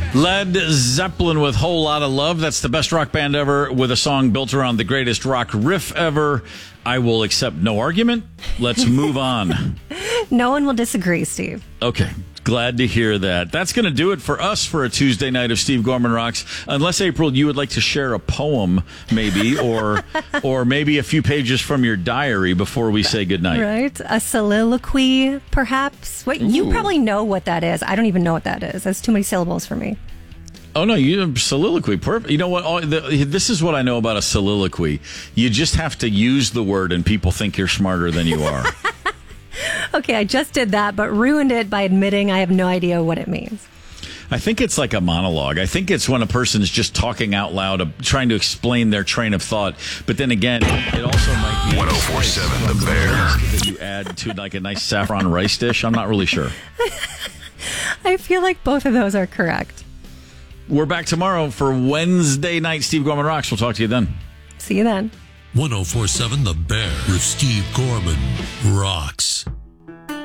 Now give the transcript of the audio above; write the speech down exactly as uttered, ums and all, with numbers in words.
Led Zeppelin with Whole Lotta Love. That's the best rock band ever with a song built around the greatest rock riff ever. I will accept no argument. Let's move on. No one will disagree, Steve. Okay. Glad to hear that. That's going to do it for us for a Tuesday night of Steve Gorman Rocks. Unless, April, you would like to share a poem, maybe, or or maybe a few pages from your diary before we say goodnight. Right? A soliloquy, perhaps? What, you probably know what that is. I don't even know what that is. That's too many syllables for me. Oh, no, you soliloquy. Perfect. You know what? All, the, this is what I know about a soliloquy. You just have to use the word and people think you're smarter than you are. Okay, I just did that, but ruined it by admitting I have no idea what it means. I think it's like a monologue. I think it's when a person's just talking out loud, uh, trying to explain their train of thought. But then again, it also might be one oh four point seven The Bear that you add to like a nice saffron rice dish. I'm not really sure. I feel like both of those are correct. We're back tomorrow for Wednesday night Steve Gorman Rocks. We'll talk to you then. See you then. one oh four point seven The Bear with Steve Gorman Rocks.